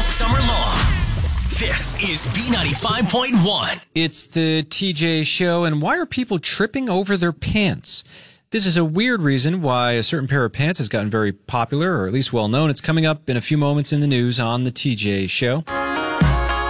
summer long. This is B95.1. It's the TJ Show, and why are people tripping over their pants? This is a weird reason why a certain pair of pants has gotten very popular, or at least well known. It's coming up in a few moments in the news on the TJ Show.